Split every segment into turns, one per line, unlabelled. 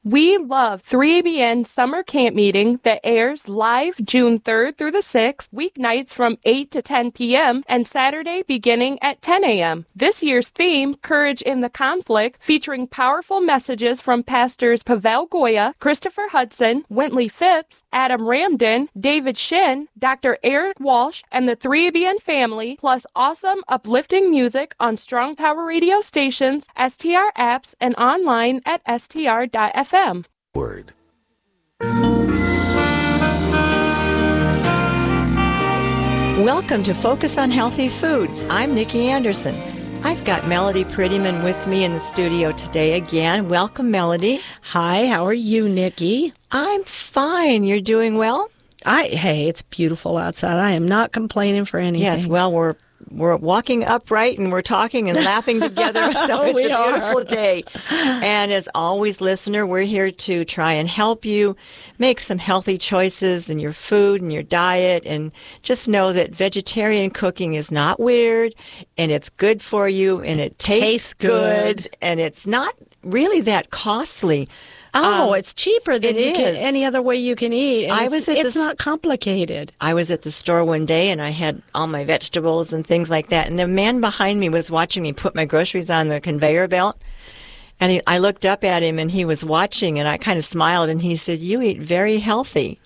We love 3ABN Summer Camp Meeting that airs live June 3rd through the 6th, weeknights from 8 to 10 p.m. and Saturday beginning at 10 a.m. This year's theme, Courage in the Conflict, featuring powerful messages from pastors Pavel Goya, Christopher Hudson, Wintley Phipps, Adam Ramden, David Shin, Dr. Eric Walsh, and the 3ABN family, plus awesome uplifting music on Strong Tower radio stations, STR apps, and online at str.fm.
Word.
Welcome to Focus on Healthy Foods. I'm Nikki Anderson. I've got Melody Prettyman with me in the studio today again. Welcome, Melody.
Hi, how are you, Nikki?
I'm fine. You're doing well?
Hey, it's beautiful outside. I am not complaining for anything.
Yes, well, we're walking upright and we're talking and laughing together, so it's a beautiful day. And as always, listener, we're here to try and help you make some healthy choices in your food and your diet, and just know that vegetarian cooking is not weird, and it's good for you, and it tastes good, and it's not really that costly.
Oh, it's cheaper than
any
other way you can eat. And
it's
not complicated.
I was at the store one day, and I had all my vegetables and things like that, and the man behind me was watching me put my groceries on the conveyor belt, and I looked up at him, and he was watching, and I kind of smiled, and he said, "You eat very healthy."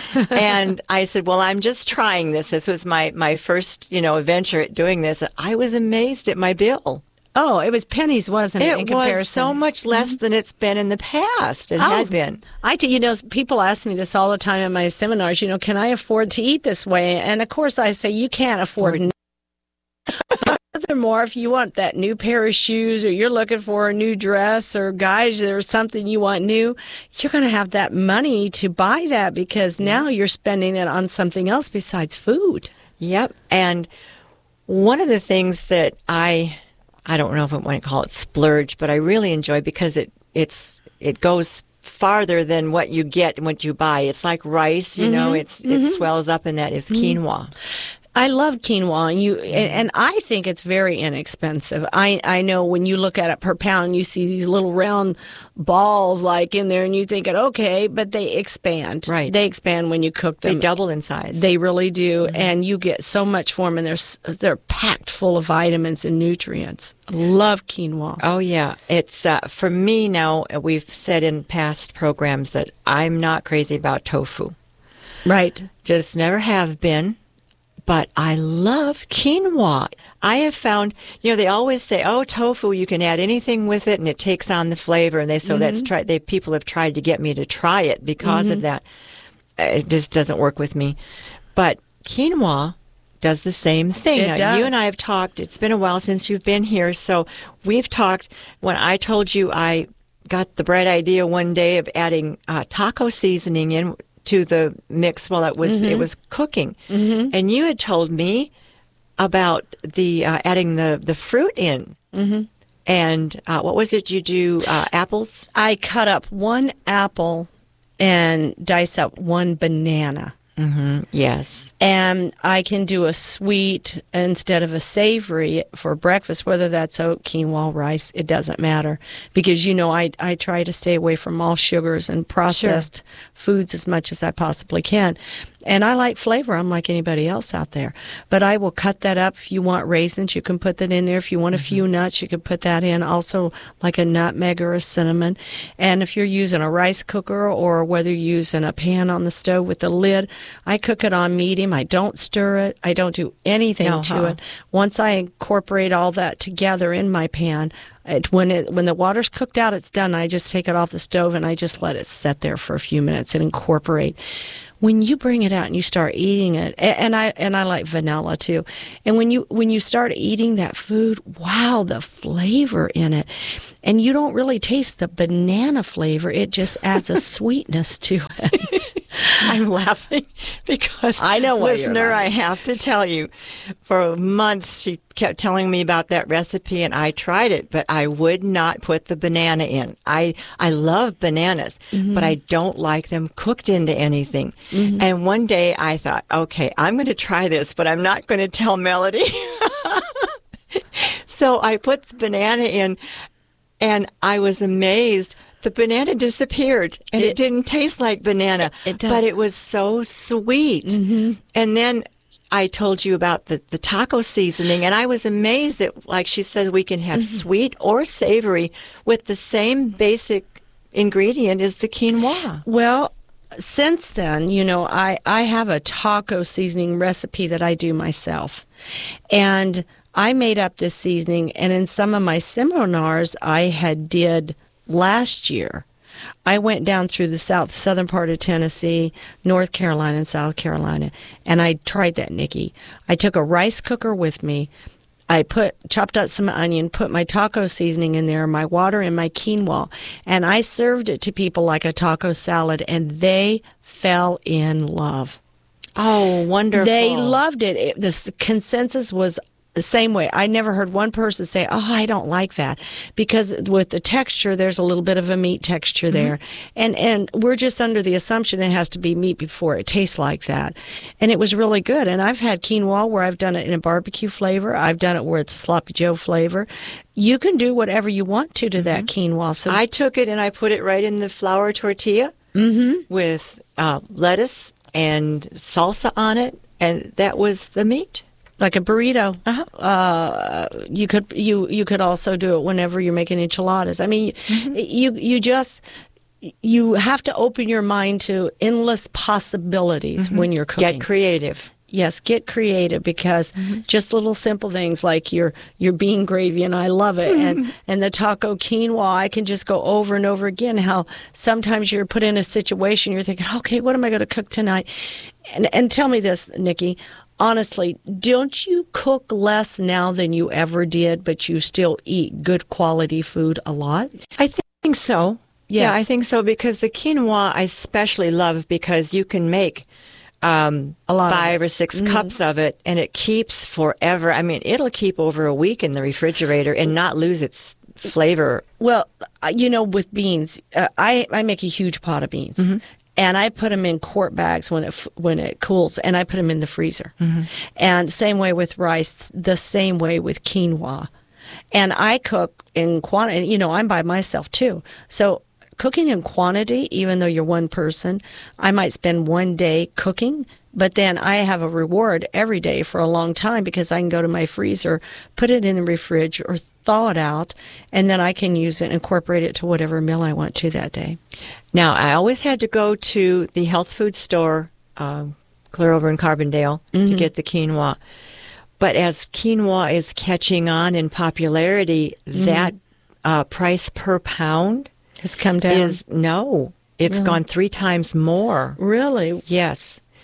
And I said, well, I'm just trying this. This was my first, adventure at doing this. I was amazed at my bill.
Oh, it was pennies, wasn't it, in comparison?
It was so much less than it's been in the past. It had been.
People ask me this all the time in my seminars, can I afford to eat this way? And, of course, I say you can't afford it. Furthermore, if you want that new pair of shoes, or you're looking for a new dress, or guys, there's something you want new, you're going to have that money to buy that, because now you're spending it on something else besides food.
Yep. And one of the things that I don't know if I want to call it splurge, but I really enjoy, because it goes farther than what you get and what you buy. It's like rice, it swells up, and that is quinoa.
I love quinoa, and I think it's very inexpensive. I know when you look at it per pound, you see these little round balls like in there, and you think, okay, but they expand.
Right.
They expand when you cook them.
They double in size.
They really do, and you get so much for them, and they're packed full of vitamins and nutrients. I love quinoa.
Oh, yeah. It's for me now, we've said in past programs that I'm not crazy about tofu.
Right.
Just never have been. But I love quinoa. I have found, they always say, tofu, you can add anything with it, and it takes on the flavor. And people have tried to get me to try it because of that. It just doesn't work with me. But quinoa does the same thing.
It does.
You and I have talked. It's been a while since you've been here, so we've talked. When I told you I got the bright idea one day of adding taco seasoning in to the mix while it was cooking, and you had told me about the adding the fruit in. And what was it you do? Apples?
I cut up one apple and dice up one banana.
Yes.
And I can do a sweet instead of a savory for breakfast, whether that's oat, quinoa, rice, it doesn't matter. Because, I try to stay away from all sugars and processed foods as much as I possibly can. And I like flavor. I'm like anybody else out there. But I will cut that up. If you want raisins, you can put that in there. If you want a few nuts, you can put that in. Also, like a nutmeg or a cinnamon. And if you're using a rice cooker, or whether you're using a pan on the stove with the lid, I cook it on medium. I don't stir it. I don't do anything to it. Once I incorporate all that together in my pan, when the water's cooked out, it's done. I just take it off the stove, and I just let it sit there for a few minutes and incorporate. When you bring it out and you start eating it, and I like vanilla too, and when you start eating that food, wow, the flavor in it, and you don't really taste the banana flavor. It just adds a sweetness to it.
I'm laughing because
I know what
listener, I have to tell you, for months she kept telling me about that recipe, and I tried it, but I would not put the banana in. I love bananas, but I don't like them cooked into anything. And one day I thought, okay, I'm going to try this, but I'm not going to tell Melody. So I put the banana in, and I was amazed the banana disappeared, and it didn't taste like banana, but it was so sweet.
Mm-hmm.
And then I told you about the taco seasoning, and I was amazed that, like she says, we can have sweet or savory with the same basic ingredient as the quinoa.
Well, since then, I have a taco seasoning recipe that I do myself. And I made up this seasoning, and in some of my seminars I did last year, I went down through the southern part of Tennessee, North Carolina, and South Carolina, and I tried that, Nikki. I took a rice cooker with me. I chopped up some onion, put my taco seasoning in there, my water, and my quinoa, and I served it to people like a taco salad, and they fell in love.
Oh, wonderful.
They loved it. The consensus was the same way. I never heard one person say, "Oh, I don't like that," because with the texture, there's a little bit of a meat texture there, and we're just under the assumption it has to be meat before it tastes like that. And it was really good. And I've had quinoa where I've done it in a barbecue flavor. I've done it where it's a sloppy Joe flavor. You can do whatever you want to that quinoa. So
I took it and I put it right in the flour tortilla with lettuce and salsa on it, and that was the meat.
Like a burrito. You could also do it whenever you're making enchiladas. I mean, you have to open your mind to endless possibilities when you're cooking.
Get creative.
Yes, get creative, because just little simple things like your bean gravy, and I love it, and the taco quinoa, I can just go over and over again how sometimes you're put in a situation, you're thinking, okay, what am I going to cook tonight? And tell me this, Nikki, honestly, don't you cook less now than you ever did, but you still eat good quality food a lot?
I think so. Yeah, I think so, because the quinoa I especially love because you can make a lot 5 or 6 cups of it, and it keeps forever. I mean, it'll keep over a week in the refrigerator and not lose its flavor.
Well, with beans, I make a huge pot of beans. And I put them in quart bags when it cools, and I put them in the freezer. And same way with rice, the same way with quinoa. And I cook in quantity. I'm by myself too. So cooking in quantity, even though you're one person, I might spend one day cooking, but then I have a reward every day for a long time because I can go to my freezer, put it in the fridge, or thaw it out, and then I can use it and incorporate it to whatever meal I want to that day.
Now, I always had to go to the health food store, clear over in Carbondale, to get the quinoa. But as quinoa is catching on in popularity, that price per pound
has come down.
It's gone 3 times more.
Really?
Yes.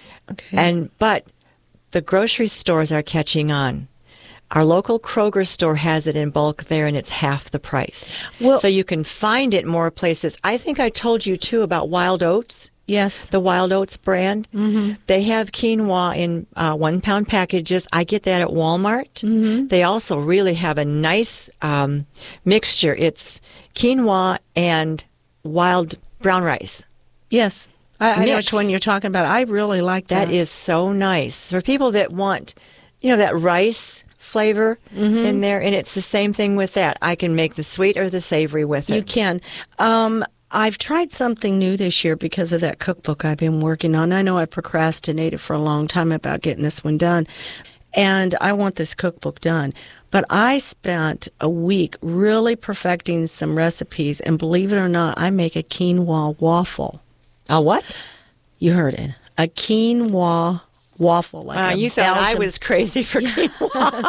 Okay.
But the grocery stores are catching on. Our local Kroger store has it in bulk there, and it's half the price. Well, so you can find it more places. I think I told you, too, about Wild Oats.
Yes.
The Wild Oats brand. They have quinoa in 1-pound packages. I get that at Walmart. They also really have a nice mixture. It's quinoa and wild brown rice.
Yes. I know which one you're talking about. I really like that.
That is so nice. For people that want, that rice flavor in there, and it's the same thing with that. I can make the sweet or the savory with it.
You can. I've tried something new this year because of that cookbook I've been working on. I know I procrastinated for a long time about getting this one done, and I want this cookbook done. But I spent a week really perfecting some recipes, and believe it or not, I make a quinoa waffle.
A what?
You heard it. A quinoa waffle.
You said I was crazy for quinoa.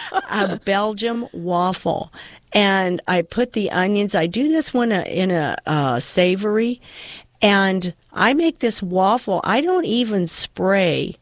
A Belgium waffle. And I put the onions. I do this one in a savory. And I make this waffle. I don't even spray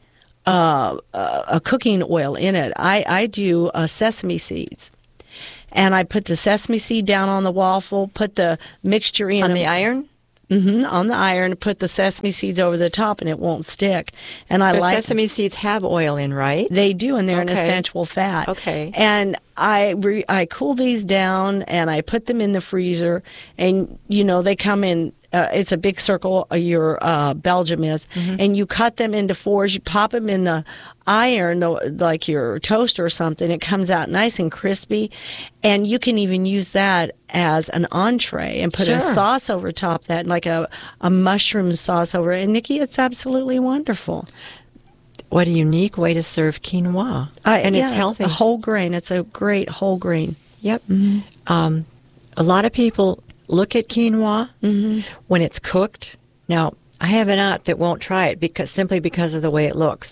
a cooking oil in it. I do sesame seeds. And I put the sesame seed down on the waffle, put the mixture in.
On the iron?
On the iron, put the sesame seeds over the top, and it won't stick. And
Sesame seeds have oil in, right?
They do, and they're an essential fat.
Okay.
And I cool these down and I put them in the freezer, and they come in. It's a big circle. Your Belgium is, and you cut them into fours. You pop them in the iron, like your toaster or something. It comes out nice and crispy, and you can even use that as an entree and put a sauce over top of that, like a mushroom sauce over it. And Nikki, it's absolutely wonderful.
What a unique way to serve quinoa. And it's healthy.
A whole grain. It's a great whole grain.
Yep. A lot of people look at quinoa when it's cooked. Now, I have an aunt that won't try it simply because of the way it looks.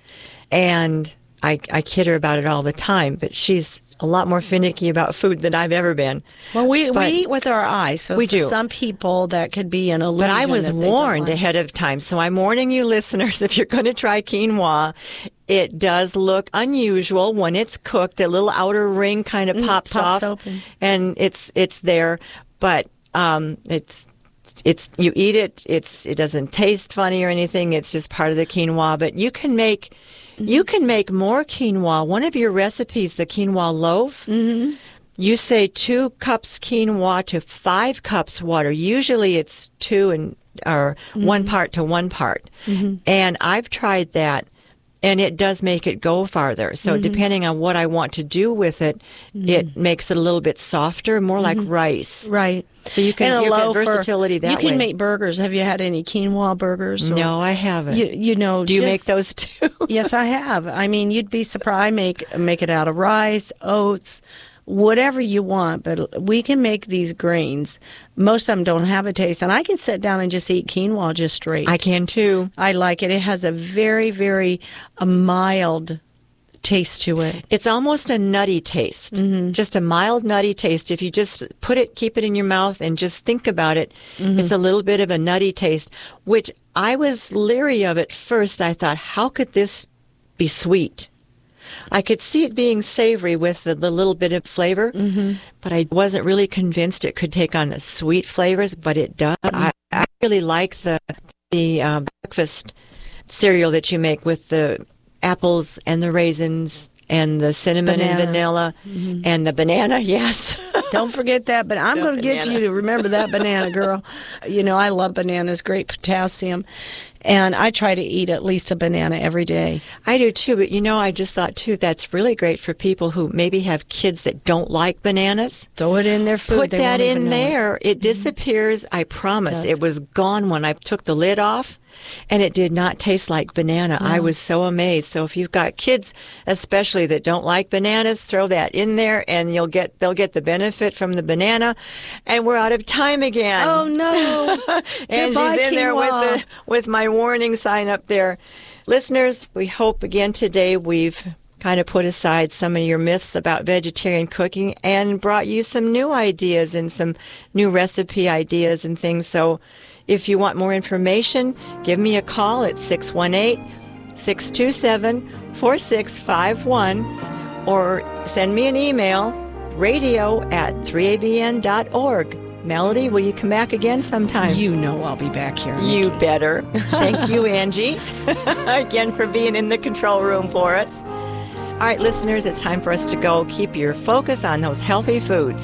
And I kid her about it all the time, but she's a lot more finicky about food than I've ever been.
Well, we eat with our eyes, so
we do.
Some people that could be an illusion.
But I was warned ahead of time, so I'm warning you listeners, if you're going to try quinoa, it does look unusual when it's cooked. The little outer ring kind of pops off,
open.
And it's there, but it's you eat it. It doesn't taste funny or anything. It's just part of the quinoa. But you can make more quinoa. One of your recipes, the quinoa loaf, you say 2 cups quinoa to 5 cups water. Usually it's 2 or 1 part to 1 part. And I've tried that, and it does make it go farther. So depending on what I want to do with it, it makes it a little bit softer, more like rice.
Right.
So you can get versatility that way.
You can make burgers. Have you had any quinoa burgers?
No, I haven't.
Do
you make those too?
Yes, I have. I mean, you'd be surprised. I make it out of rice, oats, whatever you want, but we can make these grains. Most of them don't have a taste, and I can sit down and just eat quinoa just straight.
I can too.
I like it. It has a very, very mild taste to it.
It's almost a nutty taste, just a mild nutty taste. If you just keep it in your mouth and just think about it, it's a little bit of a nutty taste, which I was leery of at first. I thought, how could this be sweet? I could see it being savory with the little bit of flavor, but I wasn't really convinced it could take on the sweet flavors, but it does. I really like the breakfast cereal that you make with the apples and the raisins and the cinnamon and vanilla and the banana, yes.
Don't forget that, but I'm going to get you to remember that banana, girl. I love bananas, great potassium. And I try to eat at least a banana every day.
I do too, but I just thought too, that's really great for people who maybe have kids that don't like bananas.
Throw it in their food.
Put that in there. It disappears, I promise. It was gone when I took the lid off, and it did not taste like banana. I was so amazed. So if you've got kids, especially that don't like bananas, throw that in there, and they'll get the benefit from the banana. And we're out of time again.
Oh no!
And she's in there with my warning sign up there. Listeners, we hope again today we've kind of put aside some of your myths about vegetarian cooking and brought you some new ideas and some new recipe ideas and things. So if you want more information, give me a call at 618-627-4651 or send me an email, radio@3abn.org. Melody, will you come back again sometime?
I'll be back here.
Nikki. You better. Thank you, Angie, again for being in the control room for us. All right, listeners, it's time for us to go. Keep your focus on those healthy foods.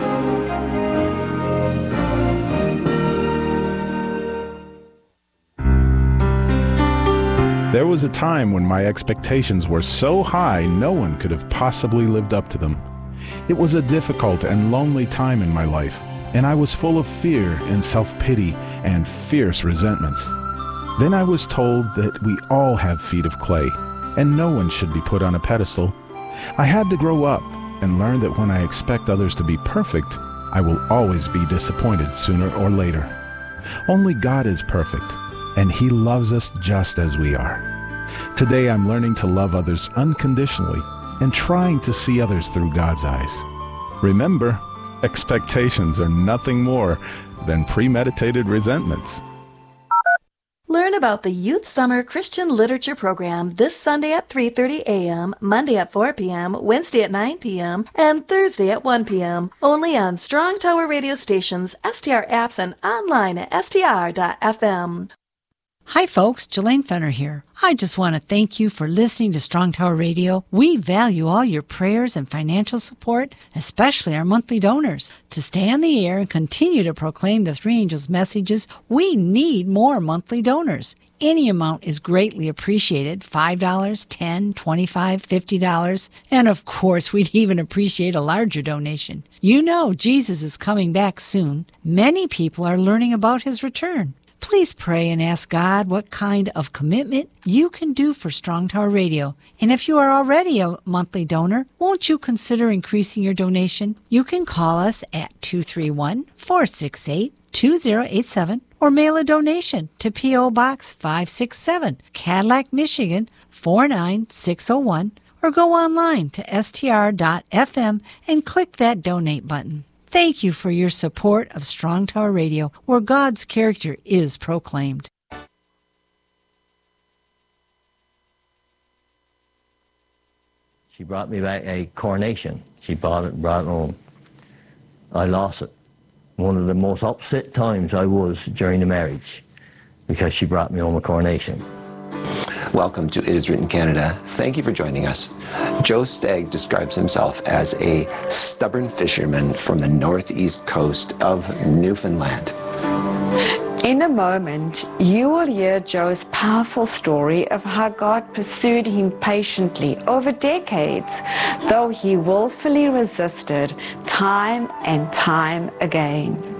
There was a time when my expectations were so high no one could have possibly lived up to them. It was a difficult and lonely time in my life, and I was full of fear and self-pity and fierce resentments. Then I was told that we all have feet of clay, and no one should be put on a pedestal. I had to grow up and learn that when I expect others to be perfect, I will always be disappointed sooner or later. Only God is perfect, and He loves us just as we are. Today I'm learning to love others unconditionally and trying to see others through God's eyes. Remember, expectations are nothing more than premeditated resentments.
Learn about the Youth Summer Christian Literature Program this Sunday at 3:30 a.m., Monday at 4 p.m., Wednesday at 9 p.m., and Thursday at 1 p.m. Only on Strong Tower radio stations, STR apps, and online at str.fm.
Hi folks, Jelaine Fenner here. I just want to thank you for listening to Strong Tower Radio. We value all your prayers and financial support, especially our monthly donors. To stay on the air and continue to proclaim the Three Angels messages, we need more monthly donors. Any amount is greatly appreciated, $5, $10, $25, $50, and of course we'd even appreciate a larger donation. You know Jesus is coming back soon. Many people are learning about his return. Please pray and ask God what kind of commitment you can do for Strong Tower Radio. And if you are already a monthly donor, won't you consider increasing your donation? You can call us at 231-468-2087 or mail a donation to P.O. Box 567, Cadillac, Michigan 49601, or go online to str.fm and click that donate button. Thank you for your support of Strong Tower Radio, where God's character is proclaimed.
She brought me back a coronation. She brought it home. I lost it. One of the most upset times I was during the marriage, because she brought me home a coronation.
Welcome to It Is Written Canada. Thank you for joining us. Joe Stagg describes himself as a stubborn fisherman from the northeast coast of Newfoundland.
In a moment, you will hear Joe's powerful story of how God pursued him patiently over decades, though he willfully resisted time and time again.